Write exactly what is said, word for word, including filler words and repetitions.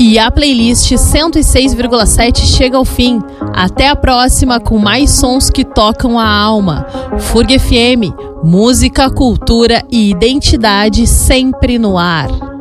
E a playlist cento e seis vírgula sete chega ao fim. Até a próxima com mais sons que tocam a alma. F U R G F M, música, cultura e identidade sempre no ar.